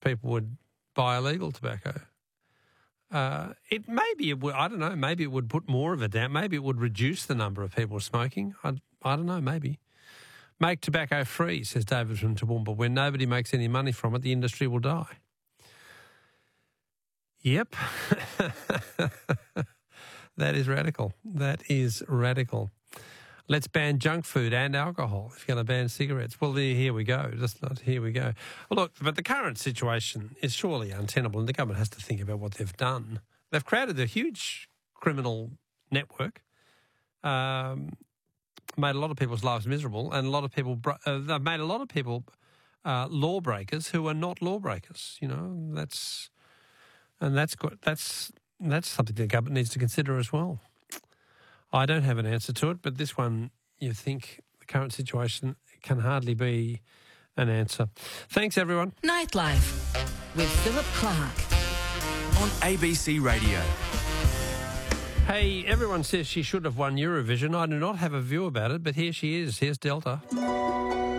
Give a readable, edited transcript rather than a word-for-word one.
people would buy illegal tobacco. Maybe it would. I don't know. Maybe it would put more of it down. Maybe it would reduce the number of people smoking. I don't know. Maybe make tobacco free, says David from Toowoomba. When nobody makes any money from it, the industry will die. Yep. That is radical. That is radical. Let's ban junk food and alcohol if you're going to ban cigarettes. Well, here we go. Here we go. Well, look, but the current situation is surely untenable, and the government has to think about what they've done. They've created a huge criminal network, made a lot of people's lives miserable, and a lot of people. They've made a lot of people lawbreakers who are not lawbreakers. You know, that's good. That's something the government needs to consider as well. I don't have an answer to it, but this one, you think the current situation can hardly be an answer. Thanks, everyone. Nightlife with Philip Clark on ABC Radio. Hey, everyone says she should have won Eurovision. I do not have a view about it, but here she is. Here's Delta.